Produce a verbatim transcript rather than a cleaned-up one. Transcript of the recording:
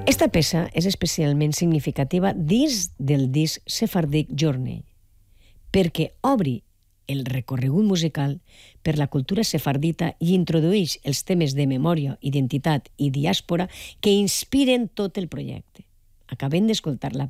Esta peça és especialment significativa dins del disc Sephardic Journey, perquè obri el recorregut musical per la cultura sefardita i introdueix els temes de memòria, identitat i diàspora que inspiren tot el projecte. Acabem d'escoltar la